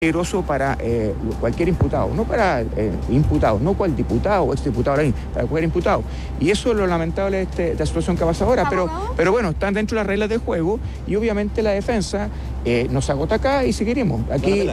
peligroso para cualquier imputado, no para imputados, no cual diputado o exdiputado, para cualquier imputado. Y eso es lo lamentable de esta situación que pasa ahora, pero bueno, están dentro de las reglas del juego y obviamente la defensa nos agota acá y seguiremos. Aquí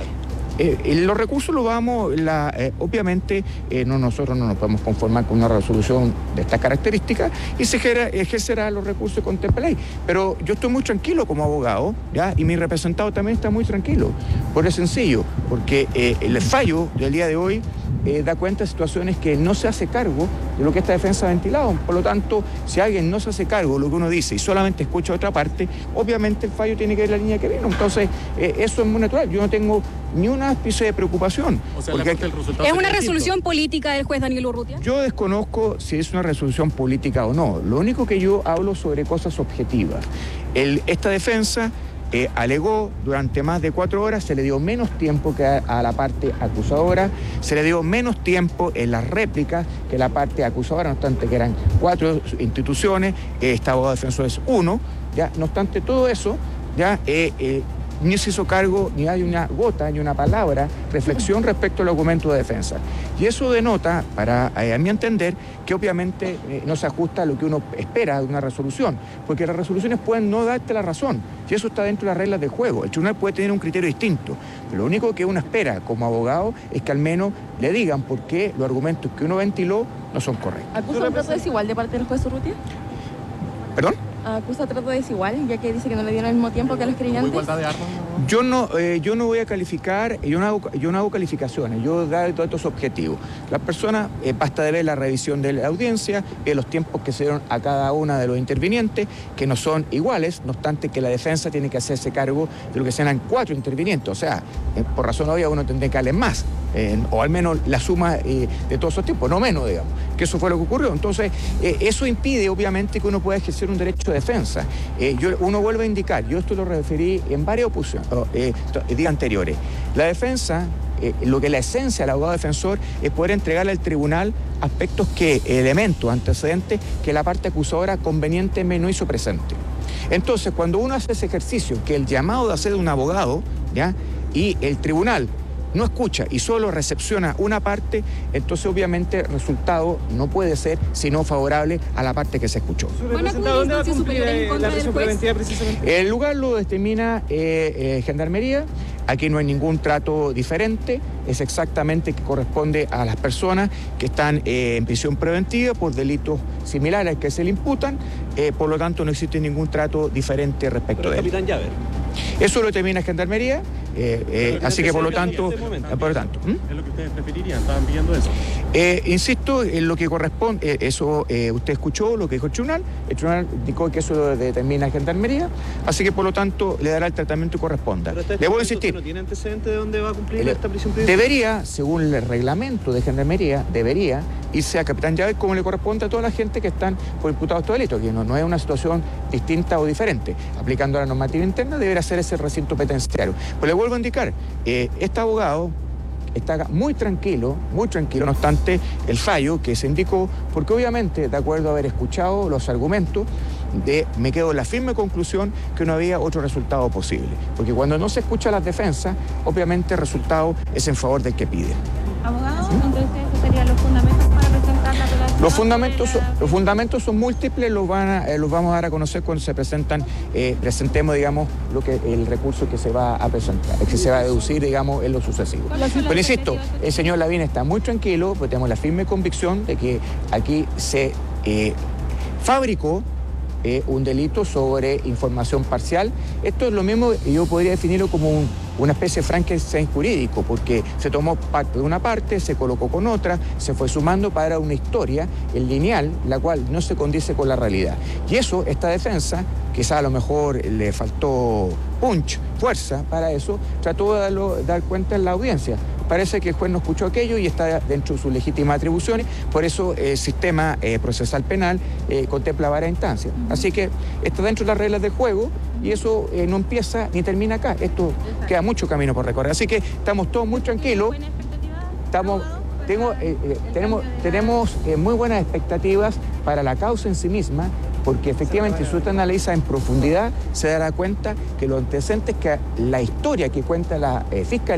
los recursos los vamos, obviamente nosotros no nos podemos conformar con una resolución de estas características y se ejercerá los recursos que contempla la ley. Pero yo estoy muy tranquilo como abogado, ¿ya? Y mi representado también está muy tranquilo, por es sencillo, porque el fallo del día de hoy da cuenta de situaciones que no se hace cargo de lo que esta defensa ha ventilado. Por lo tanto, si alguien no se hace cargo de lo que uno dice y solamente escucha otra parte, obviamente el fallo tiene que ir en la línea que vino. Entonces, eso es muy natural. Yo no tengo ni un ápice de preocupación. O sea, ¿es una resolución política del juez Daniel Urrutia? Yo desconozco si es una resolución política o no. Lo único que yo hablo sobre cosas objetivas. Esta defensa alegó durante más de 4 horas, se le dio menos tiempo que a la parte acusadora, se le dio menos tiempo en las réplicas que la parte acusadora, no obstante que eran 4 instituciones, este abogado defensor es 1, ¿ya? No obstante todo eso, ya ni se hizo cargo, ni hay una gota, ni una palabra, reflexión respecto al argumento de defensa. Y eso denota, a mi entender, que obviamente no se ajusta a lo que uno espera de una resolución, porque las resoluciones pueden no darte la razón, y eso está dentro de las reglas del juego. El tribunal puede tener un criterio distinto, pero lo único que uno espera como abogado es que al menos le digan por qué los argumentos que uno ventiló no son correctos. ¿Acusa un trato desigual de parte del juez Urrutia? ¿Perdón? ¿Acusa trato desigual, ya que dice que no le dieron el mismo tiempo que a los creyentes? ¿Igualdad de armas? Yo no voy a calificar, yo no hago calificaciones, yo doy datos objetivos. Las personas, basta de ver la revisión de la audiencia, los tiempos que se dieron a cada una de los intervinientes, que no son iguales, no obstante que la defensa tiene que hacerse cargo de lo que sean 4 intervinientes, o sea, por razón obvia uno tendría que darle más, o al menos la suma de todos esos tiempos, no menos, digamos, que eso fue lo que ocurrió. Entonces, eso impide obviamente que uno pueda ejercer un derecho de defensa. Uno vuelve a indicar, yo esto lo referí en varias días anteriores. La defensa, lo que la esencia del abogado defensor es poder entregarle al tribunal aspectos elementos, antecedentes que la parte acusadora convenientemente no hizo presente. Entonces, cuando uno hace ese ejercicio, que el llamado de hacer de un abogado, ¿ya? Y el tribunal no escucha y solo recepciona una parte, entonces obviamente el resultado no puede ser sino favorable a la parte que se escuchó. ¿Dónde va a cumplir la prisión preventiva precisamente? El lugar lo determina Gendarmería. Aquí no hay ningún trato diferente, es exactamente que corresponde a las personas que están en prisión preventiva por delitos similares al que se le imputan, por lo tanto no existe ningún trato diferente respecto de él. Capitán Llaver. Eso lo determina Gendarmería, así que por lo tanto... ¿Es lo que ustedes preferirían? ¿Estaban pidiendo eso? Insisto, en lo que corresponde, eso usted escuchó lo que dijo el tribunal indicó que eso lo determina Gendarmería, así que por lo tanto le dará el tratamiento que corresponda. Debo insistir. ¿No tiene antecedentes de dónde va a cumplir esta prisión preventiva? Debería, según el reglamento de Gendarmería, debería irse a Capitán Llaver como le corresponde a toda la gente que están por imputados de delitos, que no es una situación distinta o diferente. Aplicando la normativa interna debería ser ese recinto penitenciario. Pues le vuelvo a indicar, este abogado está muy tranquilo, no obstante el fallo que se indicó, porque obviamente, de acuerdo a haber escuchado los argumentos, me quedo en la firme conclusión que no había otro resultado posible. Porque cuando no se escucha las defensas, obviamente el resultado es en favor del que pide. Abogado, entonces esos serían los fundamentos para presentar la apelación. Los fundamentos son múltiples, los vamos a dar a conocer cuando se presentemos, digamos, el recurso que se va a presentar, que se va a deducir, digamos, en lo sucesivo. Pero insisto, el señor Lavín está muy tranquilo, porque tenemos la firme convicción de que aquí se fabricó un delito sobre información parcial. Esto es lo mismo, yo podría definirlo como una especie de Frankenstein jurídico, porque se tomó parte de una parte, se colocó con otra, se fue sumando para una historia, el lineal, la cual no se condice con la realidad. Y eso, esta defensa, quizá a lo mejor le faltó punch, fuerza para eso, trató de dar cuenta en la audiencia. Parece que el juez no escuchó aquello y está dentro de sus legítimas atribuciones, por eso el sistema procesal penal contempla varias instancias. Así que está dentro de las reglas del juego y eso no empieza ni termina acá. Esto queda mucho camino por recorrer. Así que estamos todos muy tranquilos. Tenemos muy buenas expectativas para la causa en sí misma, porque efectivamente si usted analiza en profundidad se dará cuenta que los antecedentes, que la historia que cuenta la fiscalía